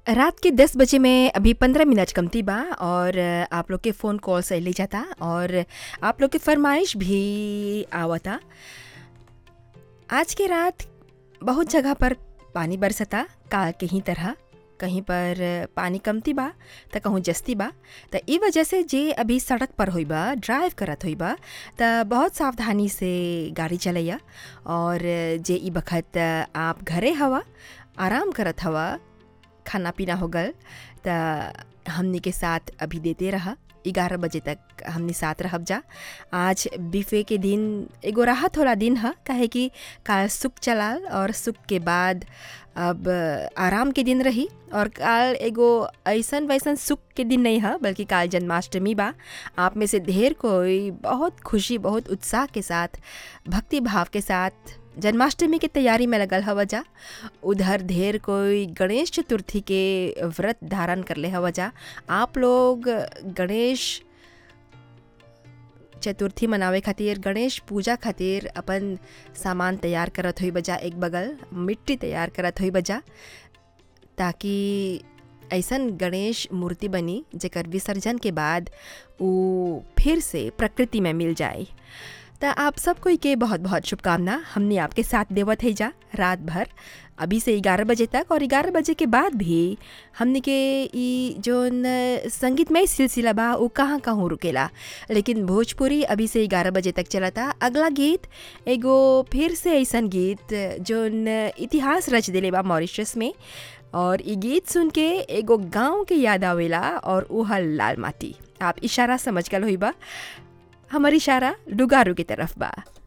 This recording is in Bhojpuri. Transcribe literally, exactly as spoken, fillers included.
रात के दस बजे में अभी पंद्रह मिनट कमती बा और आप लोग के फ़ोन कॉल से ले जाता और आप लोग के फरमाइश भी आवता। आज के रात बहुत जगह पर पानी बरसता काल के ही तरह। कहीं पर पानी कमती बा त कहूँ जस्ती बा। त ई वजह से जे अभी सड़क पर होई बा ड्राइव करत होई बा त बहुत सावधानी से गाड़ी चलैया। और जे ई बखत आप घरे हवा आराम करत हवा खाना पीना हो गल त हमनी के साथ अभी देते रहा। ग्यारह बजे तक हमनी साथ रहब जा। आज बीफे के दिन एगो राहत होला दिन है काहे कि काल सुख चलाल और सुख के बाद अब आराम के दिन रही। और काल एगो ऐसन वैसन सुख के दिन नहीं है बल्कि काल जन्माष्टमी बा। आप में से ढेर कोई बहुत खुशी बहुत उत्साह के साथ भक्ति भाव के साथ जन्माष्टमी की तैयारी में लगल हवा जा। उधर ढेर कोई गणेश चतुर्थी के व्रत धारण कर ले हवा जा। आप लोग गणेश चतुर्थी मनावे खातिर गणेश पूजा खातिर अपन सामान तैयार करत हुई बजा। एक बगल मिट्टी तैयार करत हुई बजा ताकि ऐसन गणेश मूर्ति बनी जेकर विसर्जन के बाद वो फिर से प्रकृति में मिल जाए। तो आप सब कोई के बहुत बहुत शुभकामना। हमने आपके साथ देवत है जा रात भर अभी से ग्यारह बजे तक और ग्यारह बजे के बाद भी हमने के ई जोन संगीतमय सिलसिला बा वो कहाँ कहाँ रुकेला। लेकिन भोजपुरी अभी से ग्यारह बजे तक चलता। अगला गीत एगो फिर से ऐसा गीत जोन इतिहास रच दिले बा मॉरिशस में। और ये गीत सुन के एगो गाँव के याद आवेला और वह लाल माटी। आप इशारा समझ गल होई बा। हमारी इशारा डुगारू की तरफ बा।